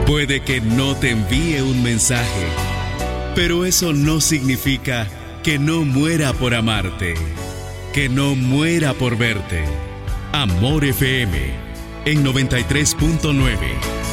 Puede que no te envíe un mensaje, pero eso no significa que no muera por amarte, que no muera por verte. Amor FM en 93.9.